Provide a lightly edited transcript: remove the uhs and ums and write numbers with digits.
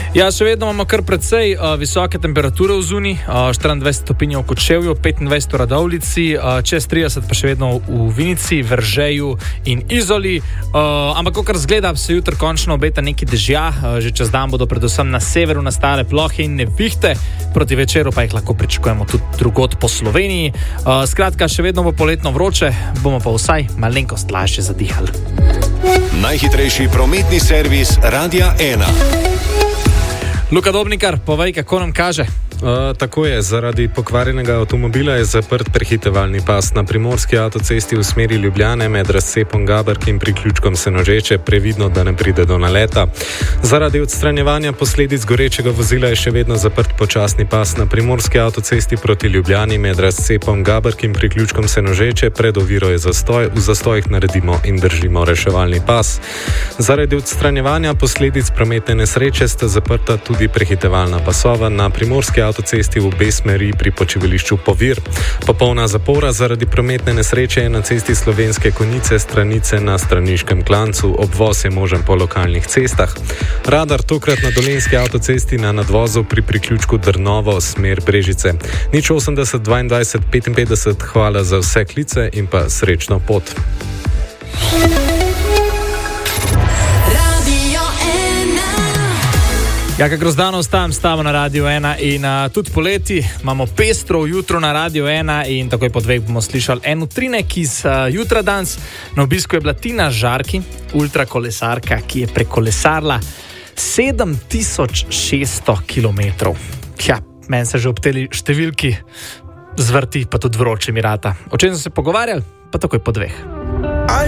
Ja, še vedno imamo kar precej visoke temperature v zuni, 24 stopinj v Kočevju, 25 v Radovljici, čez 30 pa še vedno v Vinici, Veržeju in Izoli. Ampak kakor zgleda, se jutri končno obeta neki dežja, že čez dan bodo predvsem na severu nastale plohe in nevihte, proti večeru pa jih lahko pričakujemo tudi drugod po Sloveniji. Skratka, še vedno bo poletno vroče, bomo pa vsaj malenkost lažje zadihali. Najhitrejši prometni servis Radia 1. Luka Dobnikar, povej, kako nam kaže. Tako je, zaradi pokvarjenega avtomobila je zaprt prehitevalni pas na primorski avtocesti v smeri Ljubljane med razcepom Gaberk in priključkom Senožeče, previdno, da ne pride do naleta. Zaradi odstranjevanja posledic gorečega vozila je še vedno zaprt počasni pas na primorski avtocesti proti Ljubljani med razcepom Gaberk in priključkom Senožeče, pred oviro je zastoj, v zastojih naredimo in držimo reševalni pas. Zaradi odstranjevanja posledic prometne nesreče sta zaprta tudi prehitevalna pasova na primorski avtocesti v obe smeri pri počivališču Povir. Popolna zapora zaradi prometne nesreče je na cesti Slovenske Konjice, Stranice na Straniškem klancu. Obvoz je možen po lokalnih cestah. Radar tokrat na Dolenjski avtocesti na nadvozu pri priključku Drnovo, smer Brežice. 080 22 55, hvala za vse klice in pa srečno pot. Ja, kako grozdano ostajam s tabo na Radio 1 in tudi poleti imamo pestro jutro na Radio 1 in takoj po dveh bomo slišali en utrinek iz jutra danes. Na obisku je bila Tina Žarki, ultrakolesarka, ki je prekolesarila 7600 kilometrov. Ja, meni se že ob tej številki zvrti, pa tudi vroče mi rata. O čem smo se pogovarjali? Pa takoj po dveh.